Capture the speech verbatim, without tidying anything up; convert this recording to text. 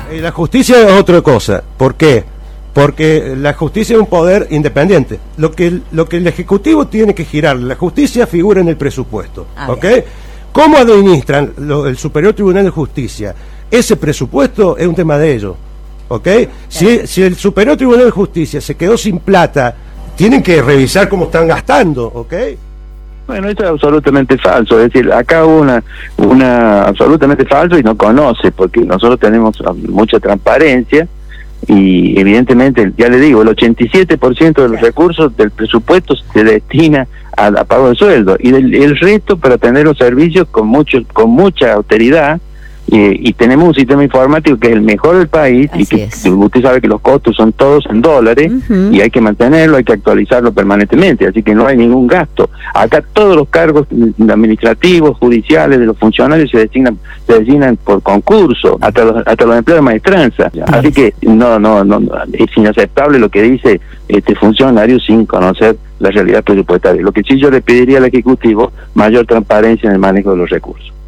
Eh, la justicia es otra cosa. ¿Por qué? Porque la justicia es un poder independiente. Lo que, lo que el Ejecutivo tiene que girar, la justicia figura en el presupuesto. Ah, ¿ok? Bien. ¿Cómo administran lo, el Superior Tribunal de Justicia? Ese presupuesto es un tema de ellos. ¿Ok? Si, si el Superior Tribunal de Justicia se quedó sin plata, tienen que revisar cómo están gastando. ¿Ok? Bueno, eso es absolutamente falso. Es decir, acá hubo una, una absolutamente falso y no conoce, porque nosotros tenemos mucha transparencia. Y evidentemente, ya le digo, el ochenta y siete por ciento de los recursos del presupuesto se destina a, a pago de sueldo y del, el resto para tener los servicios con mucho con mucha autoridad. Y, y tenemos un sistema informático que es el mejor del país. Así y que es. Usted sabe que los costos son todos en dólares. Uh-huh. Y hay que mantenerlo, hay que actualizarlo permanentemente, así que no hay ningún gasto. Acá todos los cargos administrativos, judiciales de los funcionarios se designan se designan por concurso, hasta los, hasta los empleos de maestranza. Uh-huh. Así que no, no, no, es inaceptable lo que dice este funcionario sin conocer la realidad presupuestaria. Lo que sí yo le pediría al Ejecutivo, mayor transparencia en el manejo de los recursos.